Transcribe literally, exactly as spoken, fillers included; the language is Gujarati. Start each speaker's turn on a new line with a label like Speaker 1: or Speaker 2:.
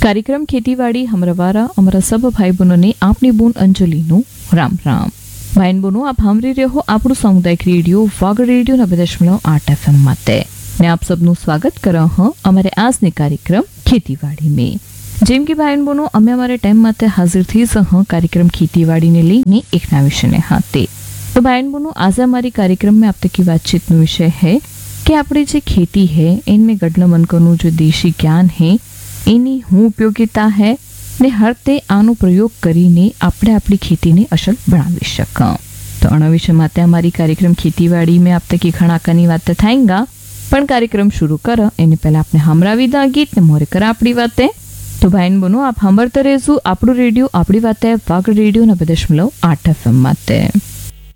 Speaker 1: कार्यक्रम खेतीवाड़ी हमरवारा हमारा सब भाई बहनों ने आपनी बून अंजलि नु राम राम। भाई बहनों आप हमरी रहो આપણું સામુદાયિક રેડિયો વાગડ રેડિયો નવે દશમલવ આઠ એફએમ માતે ને આપ सबનું સ્વાગત કરો હ અમારે આજની કાર્યક્રમ ખેતીવાડી में। જેમ કે ભાઈ બહેનો અમે અમારે ટાઈમ માતે હાજર થઈ સહ કાર્યक्रम ખેતીવાડી ने લઈને એક ના વિષયને હાથે। तो भाई बहनों आज हमारी कार्यक्रम में अब तक की बातचीत नो विषय है कि अपनी जो खेती है इनमें गडला मनकोनु जो देशी ज्ञान है એની હું ઉપયોગિતા है ને હર તે આનો પ્રયોગ કરીને આપણે આપણી ખેતીને અસલ બનાવી શકીએ। તો આના વિશે માટે અમારી કાર્યક્રમ ખેતીવાડી में अब तक की खणाकानी વાત થાયંગા પણ કાર્યક્રમ शुरू कर એને પહેલા આપણે હમરાવી દા ગીત ને મોરે કર આપણી વાતે। તો ભાઈ બનો આપ સાંભળતા રહેજો આપણું રેડિયો આપણી વાતે વાગડ રેડિયો નવે દશમલવ આઠ એફએમ માતે।